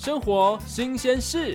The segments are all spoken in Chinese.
生活新鲜事。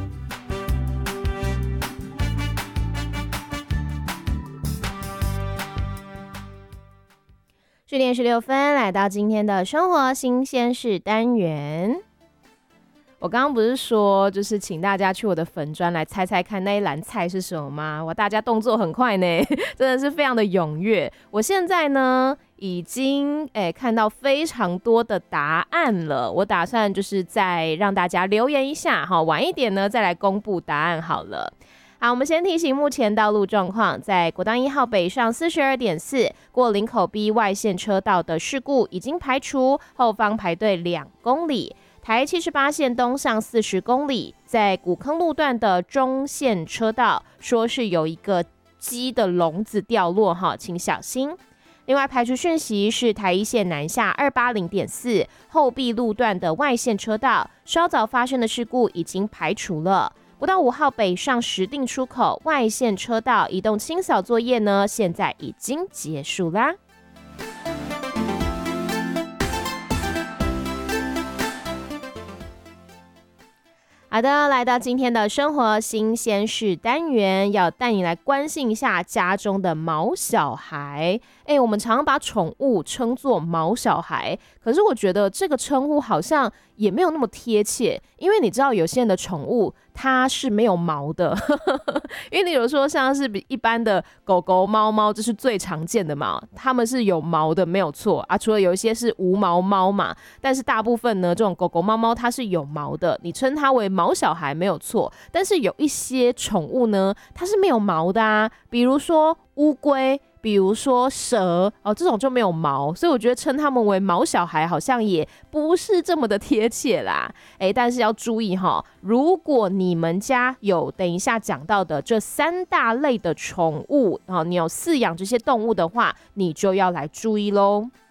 10:16，来到今天的生活新鲜事单元。我刚刚不是说，就是请大家去我的粉专来猜猜看那一篮菜是什么吗？哇，大家动作很快呢，真的是非常的踊跃。我现在呢已经看到非常多的答案了，我打算就是再让大家留言一下，晚一点呢再来公布答案好了。好，我们先提醒目前道路状况，在国道1号北上42.4过林口 B 外线车道的事故已经排除，后方排队2公里。台78线东上40公里，在古坑路段的中线车道，说是有一个鸡的笼子掉落，请小心。另外排除讯息是台1线南下280.4后壁路段的外线车道，稍早发生的事故已经排除了。国道5号北上石碇出口外线车道移动清扫作业呢，现在已经结束啦。好的，来到今天的生活新鲜事单元，要带你来关心一下家中的毛小孩。我们常常把宠物称作毛小孩，可是我觉得这个称呼好像也没有那么贴切，因为你知道有些人的宠物它是没有毛的因为你有说像是比一般的狗狗猫猫，这是最常见的嘛，它们是有毛的没有错啊，除了有一些是无毛猫嘛，但是大部分呢这种狗狗猫猫它是有毛的，你称它为毛小孩没有错。但是有一些宠物呢它是没有毛的啊，比如说乌龟，比如说蛇这种就没有毛，所以我觉得称他们为毛小孩好像也不是这么的贴切啦。但是要注意如果你们家有等一下讲到的这3大类的宠物你有饲养这些动物的话，你就要来注意咯。